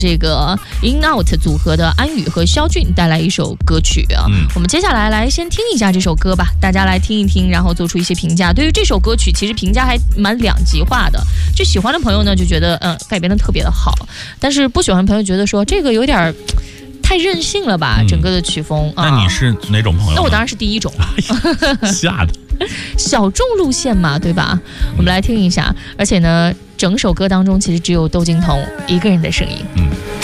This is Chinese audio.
这个 In Out 组合的安宇和肖俊带来一首歌曲啊，我们接下来先听一下这首歌吧，大家来听一听，然后做出一些评价。对于这首歌曲，其实评价还蛮两极化的，就喜欢的朋友呢就觉得改编的特别的好，但是不喜欢的朋友觉得说这个有点太任性了吧，整个的曲风啊。 那你是哪种朋友？ 那我当然是第一种， 吓的。 小众路线嘛，对吧？我们来听一下，而且呢，整首歌当中其实只有窦靖童一个人的声音。